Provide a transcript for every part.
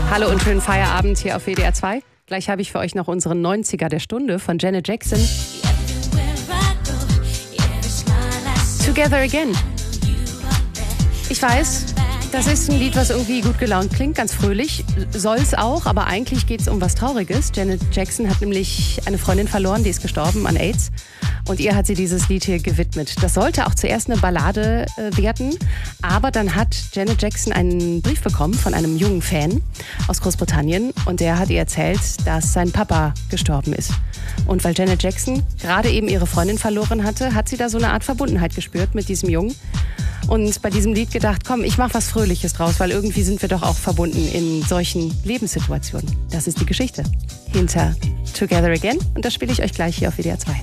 Hallo und schönen Feierabend hier auf WDR 2. Gleich habe ich für euch noch unseren 90er der Stunde von Janet Jackson. Together Again. Ich weiß, das ist ein Lied, was irgendwie gut gelaunt klingt, ganz fröhlich. Soll es auch, aber eigentlich geht es um was Trauriges. Janet Jackson hat nämlich eine Freundin verloren, die ist gestorben an AIDS. Und ihr hat sie dieses Lied hier gewidmet. Das sollte auch zuerst eine Ballade werden, aber dann hat Janet Jackson einen Brief bekommen von einem jungen Fan aus Großbritannien und der hat ihr erzählt, dass sein Papa gestorben ist. Und weil Janet Jackson gerade eben ihre Freundin verloren hatte, hat sie da so eine Art Verbundenheit gespürt mit diesem Jungen. Und bei diesem Lied gedacht, komm, ich mach was Fröhliches draus, weil irgendwie sind wir doch auch verbunden in solchen Lebenssituationen. Das ist die Geschichte hinter Together Again und das spiele ich euch gleich hier auf WDR 2.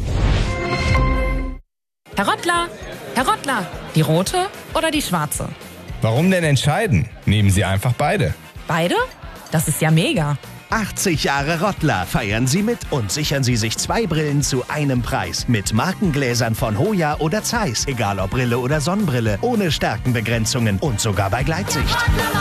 Herr Rottler, die rote oder die schwarze? Warum denn entscheiden? Nehmen Sie einfach beide. Beide? Das ist ja mega. 80 Jahre Rottler feiern Sie mit und sichern Sie sich 2 Brillen zu einem Preis. Mit Markengläsern von Hoya oder Zeiss. Egal ob Brille oder Sonnenbrille. Ohne Stärkenbegrenzungen und sogar bei Gleitsicht.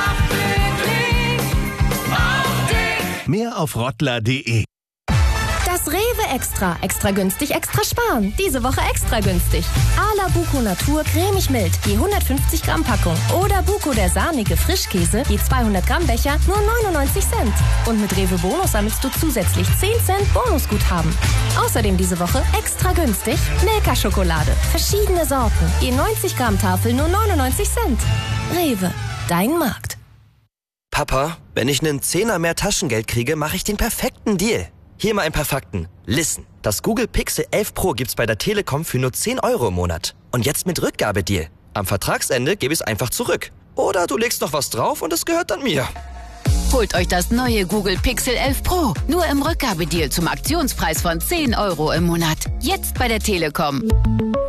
Mehr auf rottler.de. Das Rewe Extra. Extra günstig, extra sparen. Diese Woche extra günstig. Ala Buko Natur cremig mild, je 150 Gramm Packung. Oder Buko der sahnige Frischkäse, je 200 Gramm Becher, nur 99 Cent. Und mit Rewe Bonus sammelst du zusätzlich 10 Cent Bonusguthaben. Außerdem diese Woche extra günstig Milka-Schokolade. Verschiedene Sorten, je 90 Gramm Tafel, nur 99 Cent. Rewe, dein Markt. Papa, wenn ich einen Zehner mehr Taschengeld kriege, mache ich den perfekten Deal. Hier mal ein paar Fakten. Listen, das Google Pixel 11 Pro gibt's bei der Telekom für nur 10 € im Monat. Und jetzt mit Rückgabedeal. Am Vertragsende gebe ich es einfach zurück. Oder du legst noch was drauf und es gehört dann mir. Holt euch das neue Google Pixel 11 Pro. Nur im Rückgabedeal zum Aktionspreis von 10 € im Monat. Jetzt bei der Telekom.